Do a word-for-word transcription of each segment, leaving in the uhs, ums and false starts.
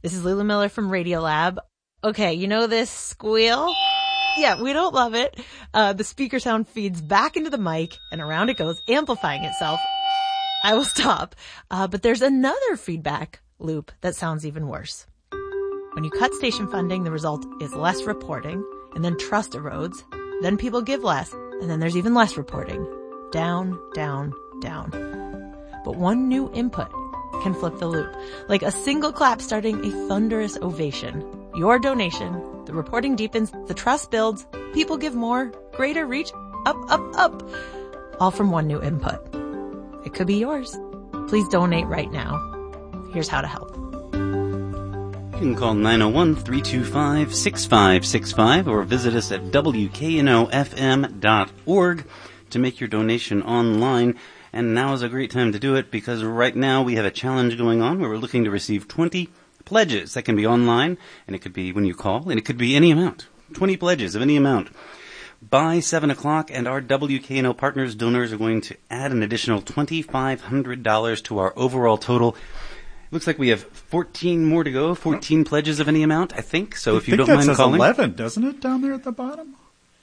This is Lulu Miller from Radiolab. Okay, you know this squeal? Yeah, we don't love it. Uh, the speaker sound feeds back into the mic and around it goes, amplifying itself. I will stop. Uh, but there's another feedback loop that sounds even worse. When you cut station funding, the result is less reporting, and then trust erodes. Then people give less, and then there's even less reporting. Down, down, down. But one new input can flip the loop. Like a single clap starting a thunderous ovation. Your donation, the reporting deepens, the trust builds, people give more, greater reach, up, up, up. All from one new input. It could be yours. Please donate right now. Here's how to help. You can call nine oh one, three two five, six five six five or visit us at W K N O F M dot org to make your donation online. And now is a great time to do it because right now we have a challenge going on where we're looking to receive twenty pledges. That can be online, and it could be when you call, and it could be any amount. twenty pledges of any amount. By seven o'clock, and our W K N O partners, donors, are going to add an additional twenty-five hundred dollars to our overall total. Looks like we have fourteen more to go, fourteen pledges of any amount, I think. So I if you think don't that mind says calling. eleven, doesn't it, down there at the bottom?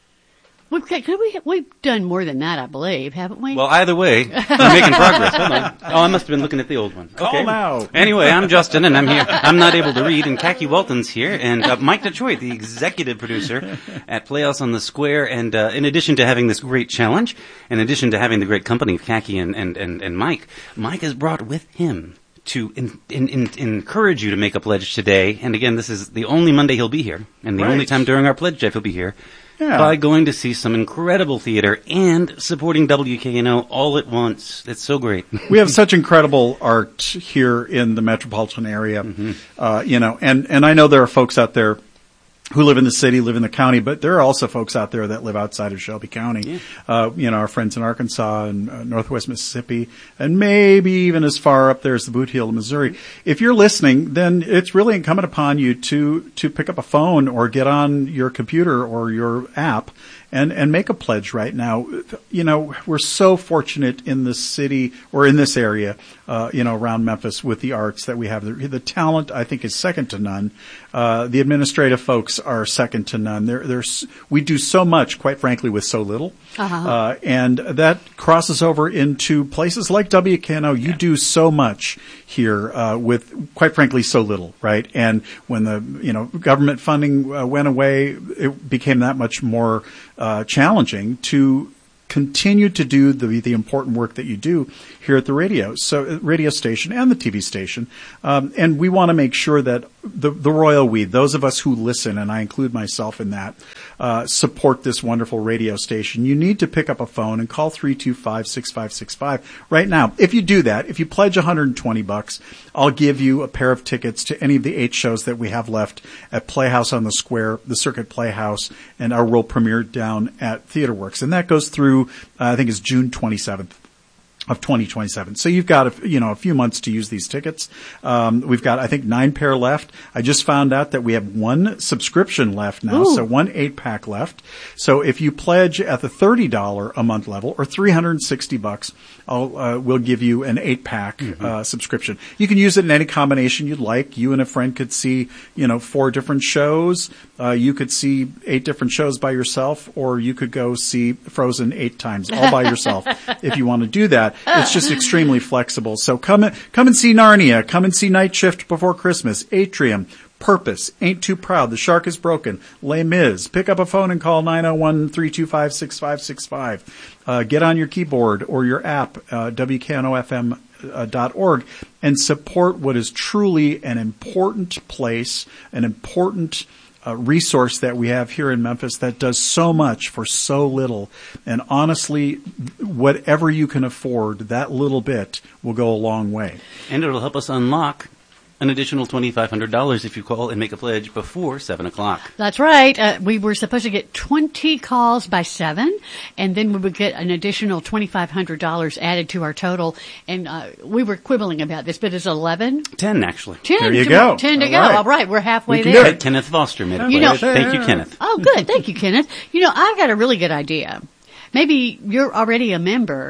We've, could we, we've done more than that, I believe, haven't we? Well, either way, we're making progress. Hold on. Oh, I must have been looking at the old one. Call Okay. now. Anyway, I'm Justin, and I'm here. I'm not able to read, and Khaki Walton's here, and uh, Mike Detroit, the executive producer at Playhouse on the Square. And uh, in addition to having this great challenge, in addition to having the great company of Khaki and, and, and, and Mike, Mike has brought with him to in, in, in, encourage you to make a pledge today. And again, this is the only Monday he'll be here, and the Right. only time during our pledge drive he'll be here. Yeah. By going to see some incredible theater and supporting W K N O all at once. It's so great. We have such incredible art here in the metropolitan area, mm-hmm. uh, you know, and, and I know there are folks out there who live in the city, live in the county, but there are also folks out there that live outside of Shelby County. Yeah. Uh, you know, our friends in Arkansas and uh, Northwest Mississippi, and maybe even as far up there as the Boot Heel of Missouri. If you're listening, then it's really incumbent upon you to, to pick up a phone or get on your computer or your app and, and make a pledge right now. You know, we're so fortunate in this city or in this area, uh, you know, around Memphis with the arts that we have. The, the talent, I think, is second to none. Uh, the administrative folks are second to none. There, there's, we do so much, quite frankly, with so little. Uh-huh. Uh, and that crosses over into places like W K N O. You Yeah. do so much here, uh, with, quite frankly, so little, right? And when the, you know, government funding uh, went away, it became that much more, uh, challenging to continue to do the the important work that you do here at the radio so radio station and the T V station, um, and we want to make sure that the the royal we, those of us who listen, and I include myself in that, uh, support this wonderful radio station. You need to pick up a phone and call three two five, six five six five right now. If you do that, if you pledge one hundred twenty bucks, I'll give you a pair of tickets to any of the eight shows that we have left at Playhouse on the Square, the Circuit Playhouse, and our world premiere down at TheaterWorks, and that goes through. Uh, I think it's June twenty-seventh of twenty twenty-seven. So you've got a, you know, a few months to use these tickets. Um, we've got, I think, nine pair left. I just found out that we have one subscription left now, Ooh. so one eight pack left. So if you pledge at the thirty dollars a month level or three hundred sixty bucks, I'll, uh, we'll give you an eight pack, mm-hmm. uh, subscription. You can use it in any combination you'd like. You and a friend could see, you know, four different shows. Uh, you could see eight different shows by yourself, or you could go see Frozen eight times all by yourself if you want to do that. It's just extremely flexible. So come and, come and see Narnia. Come and see Night Shift Before Christmas, Atrium, Purpose, Ain't Too Proud, The Shark is Broken, Les Mis. Pick up a phone and call nine oh one, three two five, six five six five. Uh, get on your keyboard or your app, uh, W K N O F M dot org, and support what is truly an important place, an important Uh, resource that we have here in Memphis that does so much for so little. And honestly, whatever you can afford, that little bit will go a long way. And it'll help us unlock an additional twenty-five hundred dollars if you call and make a pledge before seven o'clock. That's right. Uh, we were supposed to get twenty calls by seven, and then we would get an additional twenty-five hundred dollars added to our total. And uh, we were quibbling about this, but it's eleven? Ten, actually. Ten. There you go. Ten to All go. right. All right. We're halfway We can there. do it. Kenneth Foster made a You pledge. know- Thank you, Kenneth. Oh, good. Thank you, Kenneth. You know, I've got a really good idea. Maybe you're already a member,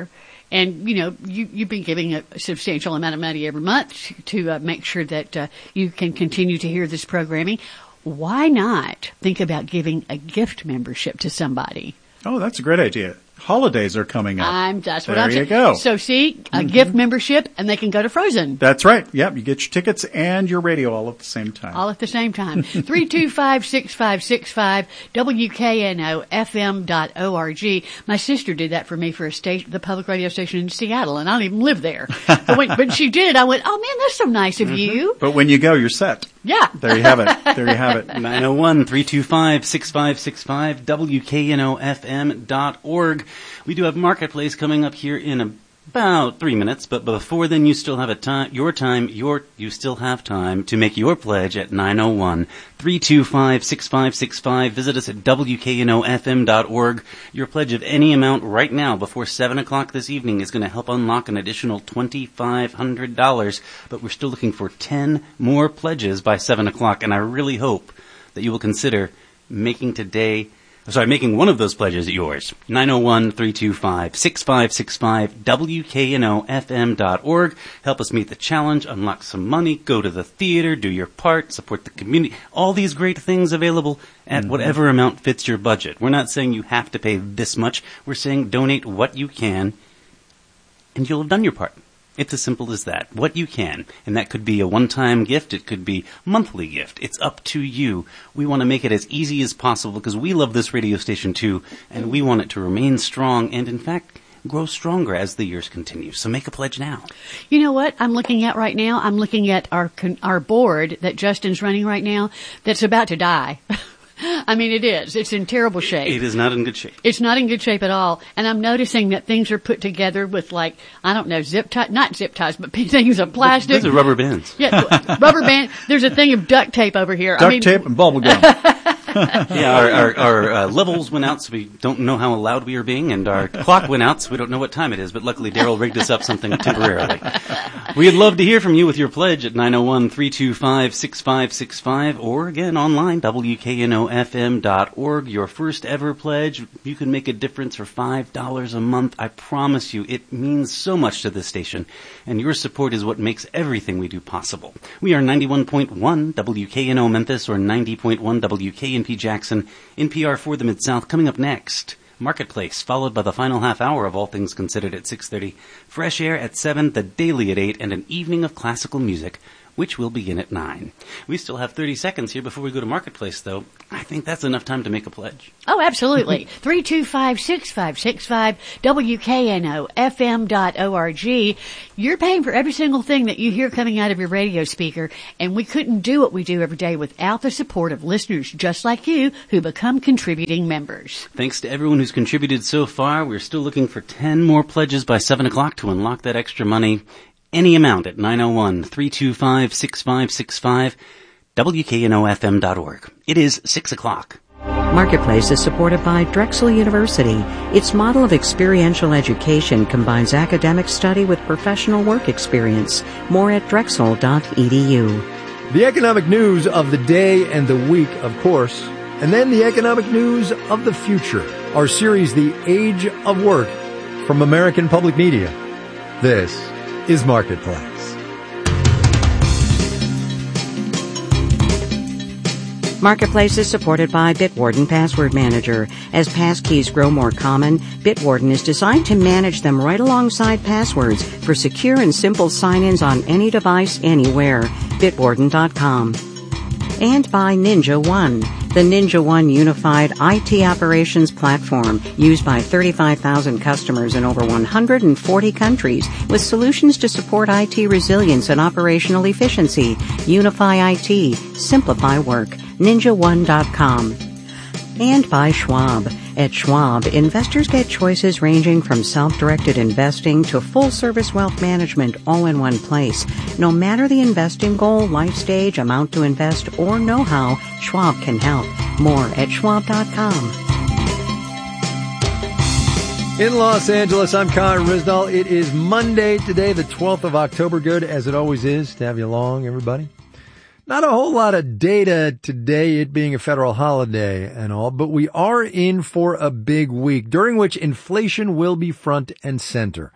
And, you know, you, you've been giving a substantial amount of money every month to uh, make sure that uh, you can continue to hear this programming. Why not think about giving a gift membership to somebody? Oh, that's a great idea. Holidays are coming up. I'm, that's what there I'm saying. There you go. So see, a Mm-hmm. gift membership and they can go to Frozen. That's right. Yep. You get your tickets and your radio all at the same time. All at the same time. three two five, six five six five, W K N O F M dot org. My sister did that for me for a station, the public radio station in Seattle, and I don't even live there. But when, but she did, I went, oh man, that's so nice of you. But when you go, you're set. Yeah. There you have it. There you have it. nine oh one, three two five, six five six five, W K N O F M dot org. We do have Marketplace coming up here in about three minutes, but before then you still have a time, your time, your, you still have time to make your pledge at nine oh one, three two five, six five six five. Visit us at W K N O F M dot org. Your pledge of any amount right now before seven o'clock this evening is going to help unlock an additional twenty-five hundred dollars, but we're still looking for ten more pledges by seven o'clock, and I really hope that you will consider making today Sorry, making one of those pledges yours. nine oh one, three two five, six five six five, W K N O F M dot org. Help us meet the challenge, unlock some money, go to the theater, do your part, support the community. All these great things available at mm-hmm. whatever amount fits your budget. We're not saying you have to pay this much. We're saying donate what you can, and you'll have done your part. It's as simple as that. What you can. And that could be a one-time gift. It could be a monthly gift. It's up to you. We want to make it as easy as possible because we love this radio station too, and we want it to remain strong and, in fact, grow stronger as the years continue. So make a pledge now. You know what I'm looking at right now? I'm looking at our our board that Justin's running right now that's about to die. I mean, it is. It's in terrible shape. It is not in good shape. It's not in good shape at all. And I'm noticing that things are put together with, like, I don't know, zip tie, not zip ties, but things of plastic. Those are rubber bands. Yeah, rubber band. There's a thing of duct tape over here. Duct I mean, tape and bubble gum. Yeah, our, our, our uh, levels went out, so we don't know how loud we are being, and our clock went out, so we don't know what time it is, but luckily Daryl rigged us up something temporarily. We'd love to hear from you with your pledge at nine oh one, three two five, six five six five, or again online, W K N O F M dot org. Your first ever pledge, you can make a difference for five dollars a month. I promise you, it means so much to this station, and your support is what makes everything we do possible. We are ninety-one point one W K N O Memphis or ninety point one W K N P Jackson, N P R for the Mid-South. Coming up next, Marketplace, followed by the final half hour of All Things Considered at six thirty, Fresh Air at seven, The Daily at eight, and an evening of classical music, which will begin at nine. We still have thirty seconds here before we go to Marketplace, though. I think that's enough time to make a pledge. Oh, absolutely. three two five, six five six five, W K N O F M dot org. You're paying for every single thing that you hear coming out of your radio speaker, and we couldn't do what we do every day without the support of listeners just like you who become contributing members. Thanks to everyone who's contributed so far. We're still looking for ten more pledges by seven o'clock to unlock that extra money. Any amount at nine oh one, three two five, six five six five, W K N O F M dot org. It is six o'clock. Marketplace is supported by Drexel University. Its model of experiential education combines academic study with professional work experience. More at drexel dot e d u. The economic news of the day and the week, of course, and then the economic news of the future. Our series, The Age of Work, from American Public Media. This is Marketplace. Marketplace is supported by Bitwarden Password Manager. As passkeys grow more common, Bitwarden is designed to manage them right alongside passwords for secure and simple sign-ins on any device, anywhere. Bitwarden dot com. And by Ninja One, the Ninja One unified I T operations platform used by thirty-five thousand customers in over one hundred forty countries with solutions to support I T resilience and operational efficiency. Unify I T. Simplify work. Ninja One dot com. And by Schwab. At Schwab, investors get choices ranging from self-directed investing to full-service wealth management all in one place. No matter the investing goal, life stage, amount to invest, or know-how, Schwab can help. More at schwab dot com. In Los Angeles, I'm Con Risdall. It is Monday today, the twelfth of October. Good, as it always is, to have you along, everybody. Not a whole lot of data today, it being a federal holiday and all, but we are in for a big week, during which inflation will be front and center.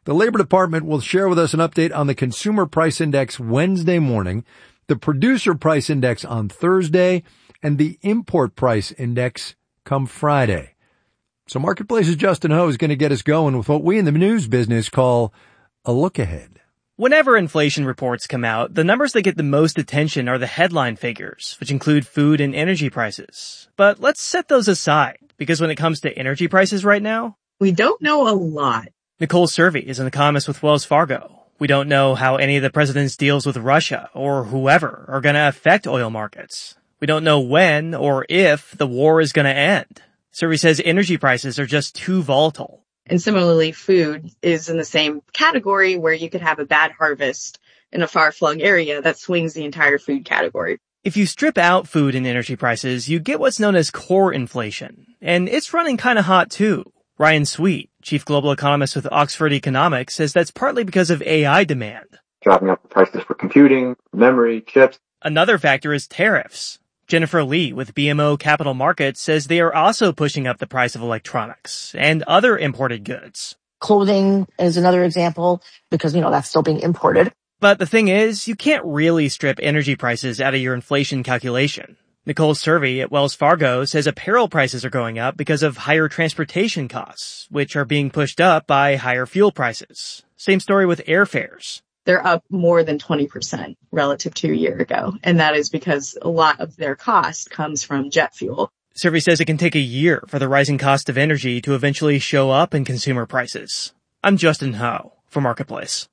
The Labor Department will share with us an update on the Consumer Price Index Wednesday morning, the Producer Price Index on Thursday, and the Import Price Index come Friday. So Marketplace's Justin Ho is going to get us going with what we in the news business call a look ahead. Whenever inflation reports come out, the numbers that get the most attention are the headline figures, which include food and energy prices. But let's set those aside, because when it comes to energy prices right now, we don't know a lot. Nicole Cervi is an economist with Wells Fargo. We don't know how any of the president's deals with Russia or whoever are going to affect oil markets. We don't know when or if the war is going to end. Cervi says energy prices are just too volatile. And similarly, food is in the same category where you could have a bad harvest in a far-flung area that swings the entire food category. If you strip out food and energy prices, you get what's known as core inflation. And it's running kind of hot too. Ryan Sweet, chief global economist with Oxford Economics, says that's partly because of A I demand. Driving up the prices for computing, memory, chips. Another factor is tariffs. Jennifer Lee with B M O Capital Markets says they are also pushing up the price of electronics and other imported goods. Clothing is another example because, you know, that's still being imported. But the thing is, you can't really strip energy prices out of your inflation calculation. Nicole Cervi at Wells Fargo says apparel prices are going up because of higher transportation costs, which are being pushed up by higher fuel prices. Same story with airfares. They're up more than twenty percent relative to a year ago. And that is because a lot of their cost comes from jet fuel. Cervi says it can take a year for the rising cost of energy to eventually show up in consumer prices. I'm Justin Ho for Marketplace.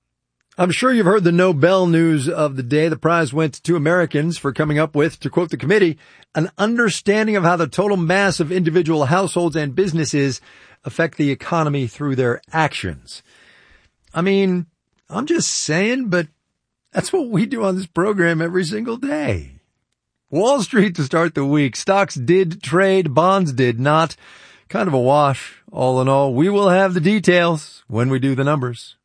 I'm sure you've heard the Nobel news of the day. The prize went to two Americans for coming up with, to quote the committee, an understanding of how the total mass of individual households and businesses affect the economy through their actions. I mean, I'm just saying, but that's what we do on this program every single day. Wall Street to start the week. Stocks did trade, bonds did not. Kind of a wash, all in all. We will have the details when we do the numbers.